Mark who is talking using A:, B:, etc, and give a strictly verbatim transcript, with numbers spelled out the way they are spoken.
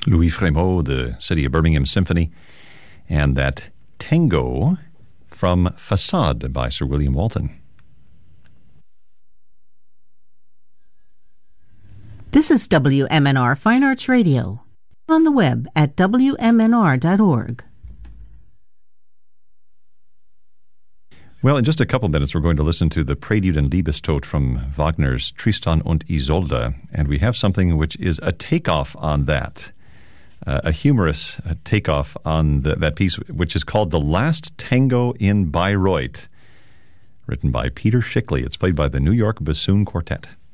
A: Louis Frémaux, the City of Birmingham Symphony, and that Tango from Facade by Sir William Walton.
B: This is W M N R Fine Arts Radio, on the web at W M N R dot org.
A: Well, in just a couple minutes, we're going to listen to the Prelude and Liebestod from Wagner's Tristan und Isolde, and we have something which is a takeoff on that, uh, a humorous uh, takeoff on the, that piece, which is called The Last Tango in Bayreuth, written by Peter Schickli. It's played by the New York Bassoon Quartet.